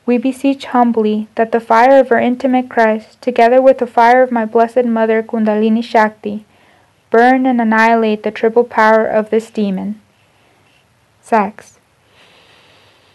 We beseech humbly that the fire of our intimate Christ, together with the fire of my Blessed Mother Kundalini Shakti, burn and annihilate the triple power of this demon. Sex.